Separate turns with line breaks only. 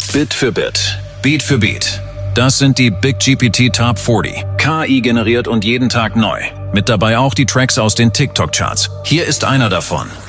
Bit für Bit. Beat für Beat. Das sind die BigGPT Top 40. KI generiert und jeden Tag neu. Mit dabei auch die Tracks aus den TikTok-Charts. Hier ist einer davon.